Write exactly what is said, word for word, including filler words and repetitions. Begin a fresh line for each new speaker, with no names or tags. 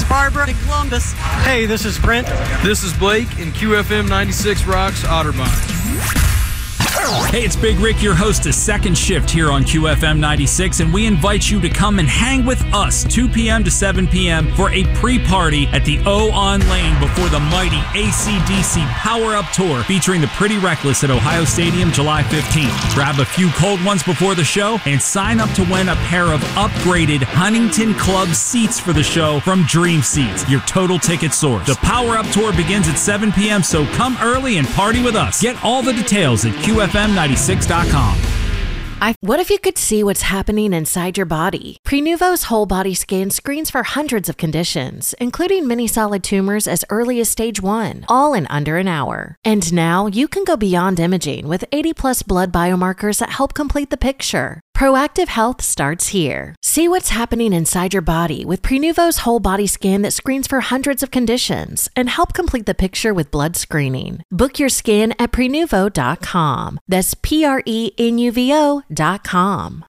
Barbara in Columbus.
Hey, this is Brent.
This is Blake, and Q F M ninety-six Rocks Otterbein.
Hey, it's Big Rick, your host of Second Shift here on Q F M ninety-six, and we invite you to come and hang with us two p.m. to seven p.m. for a pre-party at the O on Lane before the mighty A C D C Power Up Tour featuring the Pretty Reckless at Ohio Stadium July fifteenth. Grab a few cold ones before the show and sign up to win a pair of upgraded Huntington Club seats for the show from Dream Seats, your total ticket source. The Power Up Tour begins at seven p.m., so come early and party with us. Get all the details at Q F M ninety-six dot com.
I, what if you could see what's happening inside your body? Prenuvo's whole body scan screens for hundreds of conditions, including many solid tumors as early as stage one, all in under an hour. And now you can go beyond imaging with eighty plus blood biomarkers that help complete the picture. Proactive health starts here. See what's happening inside your body with Prenuvo's whole body scan that screens for hundreds of conditions and help complete the picture with blood screening. Book your scan at prenuvo dot com. That's P R E N U V O dot com.